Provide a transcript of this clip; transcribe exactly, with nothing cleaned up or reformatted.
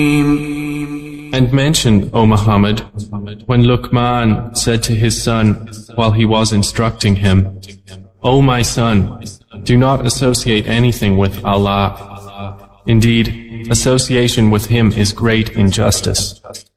And mention, O Muhammad, when Luqman said to his son while he was instructing him, O my son, do not associate anything with Allah. Indeed, association with Him is great injustice.